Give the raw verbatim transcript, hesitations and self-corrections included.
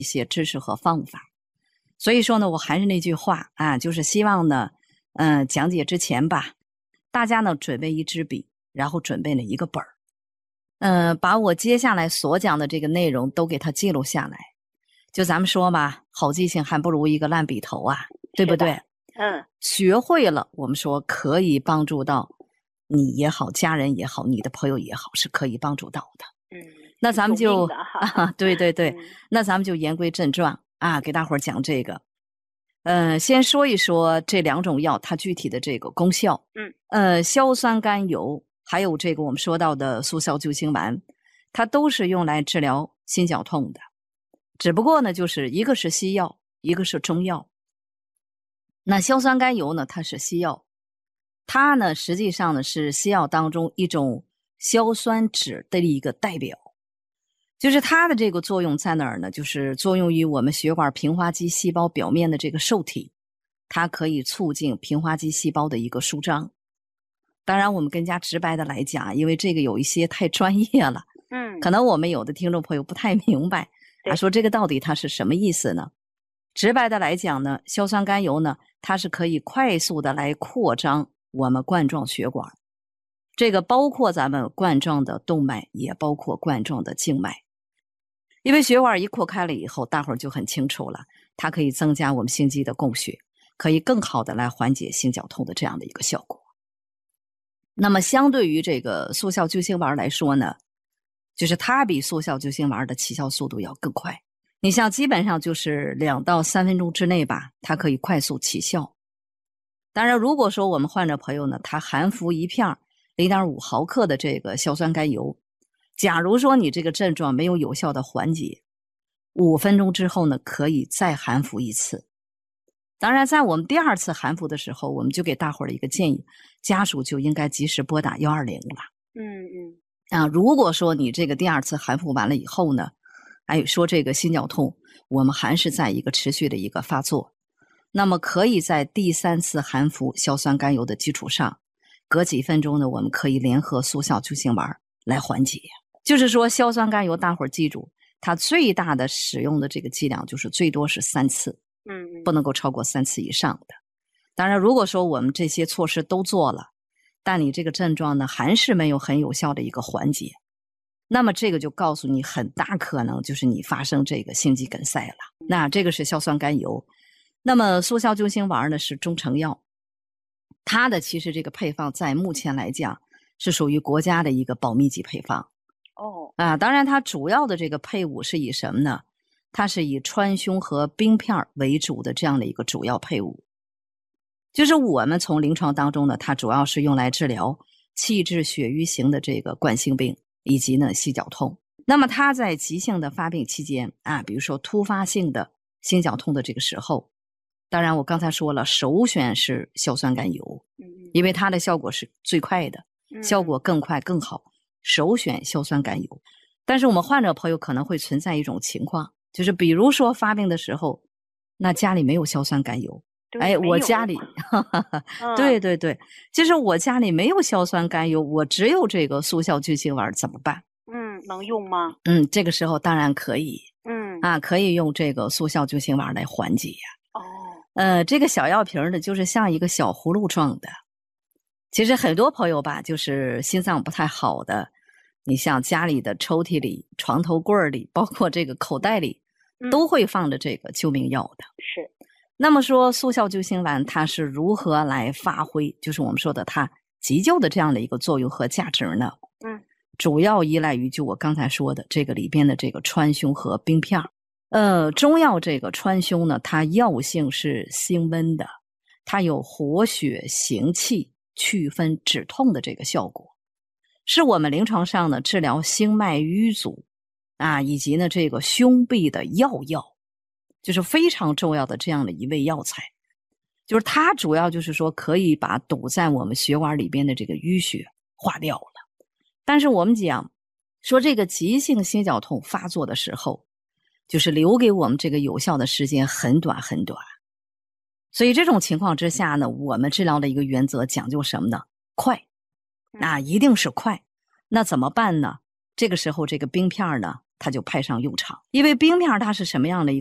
一些知识和方法。所以说呢，我还是那句话啊，就是希望呢，嗯、呃，讲解之前吧，大家呢准备一支笔，然后准备了一个本儿，嗯、呃，把我接下来所讲的这个内容都给它记录下来。就咱们说吧，好记性还不如一个烂笔头啊，对不对？ 嗯， 学会了，我们说可以帮助到你也好，家人也好，你的朋友也好，是可以帮助到的。 嗯， 那咱们就啊， 对对对、 嗯， 那咱们就言归正传啊，给大伙儿讲这个。呃，先说一说这两种药它具体的这个功效。 嗯， 呃，硝酸甘油还有这个我们说到的速效救心丸，它都是用来治疗心绞痛的。只不过呢，就是一个是西药，一个是中药。那硝酸甘油呢，它是西药，它呢实际上呢是西药当中一种硝酸酯的一个代表。就是它的这个作用在哪儿呢？就是作用于我们血管平滑肌细胞表面的这个受体，它可以促进平滑肌细胞的一个舒张。当然我们更加直白的来讲，因为这个有一些太专业了， 嗯， 可能我们有的听众朋友不太明白啊，说这个到底它是什么意思呢？直白的来讲呢，硝酸甘油呢，它是可以快速的来扩张我们冠状血管，这个包括咱们冠状的动脉，也包括冠状的静脉。因为血管一扩开了以后，大伙儿就很清楚了，它可以增加我们心肌的供血，可以更好的来缓解心绞痛的这样的一个效果。那么相对于这个速效救心丸来说呢，就是它比速效救心丸的起效速度要更快。你像基本上就是两到三分钟之内吧，它可以快速起效。当然如果说我们患者朋友呢，他含服一片 零点五 毫克的这个硝酸甘油，假如说你这个症状没有有效的缓解，五分钟之后呢，可以再含服一次。当然在我们第二次含服的时候，我们就给大伙儿一个建议，家属就应该及时拨打一二零了。 嗯嗯啊，如果说你这个第二次含服完了以后呢，哎，说这个心绞痛我们还是在一个持续的一个发作，那么可以在第三次含服硝酸甘油的基础上，隔几分钟呢，我们可以联合速效救心丸来缓解。就是说硝酸甘油大伙儿记住，它最大的使用的这个剂量就是最多是三次， 嗯， 不能够超过三次以上的。当然如果说我们这些措施都做了，但你这个症状呢还是没有很有效的一个缓解，那么这个就告诉你很大可能就是你发生这个心肌梗塞了。那这个是硝酸甘油。那么速效救心丸呢是中成药，它的其实这个配方在目前来讲是属于国家的一个保密级配方。 哦， 啊，当然它主要的这个配伍是以什么呢？它是以川芎和冰片为主的这样的一个主要配伍。就是我们从临床当中呢，它主要是用来治疗气滞血瘀型的这个冠心病以及呢心绞痛。那么它在急性的发病期间啊，比如说突发性的心绞痛的这个时候，当然我刚才说了，首选是硝酸甘油，因为它的效果是最快的，效果更快更好，首选硝酸甘油。但是我们患者朋友可能会存在一种情况，就是比如说发病的时候，那家里没有硝酸甘油，哎，我家里对对对，就是我家里没有硝酸甘油，我只有这个速效救心丸怎么办？ 嗯，能用吗？ 嗯，这个时候当然可以。 嗯啊，可以用这个速效救心丸来缓解呀。 哦， 呃，这个小药瓶呢，就是像一个小葫芦状的。其实很多朋友吧，就是心脏不太好的，你像家里的抽屉里、床头柜里，包括这个口袋里，都会放着这个救命药的。 是。 那么说速效救心丸它是如何来发挥，就是我们说的它急救的这样的一个作用和价值呢？ 嗯， 主要依赖于就我刚才说的这个里边的这个川芎和冰片。呃，中药这个川芎呢，它药性是辛温的，它有活血行气、祛风止痛的这个效果，是我们临床上呢治疗心脉瘀阻啊，以及呢这个胸痹的药药，就是非常重要的这样的一味药材。就是它主要就是说可以把堵在我们血管里边的这个淤血化掉了。但是我们讲说这个急性心绞痛发作的时候，就是留给我们这个有效的时间很短很短，所以这种情况之下呢，我们治疗的一个原则讲究什么呢？快，那一定是快。那怎么办呢？这个时候这个冰片呢， 它就派上用场。因为冰面它是什么样的一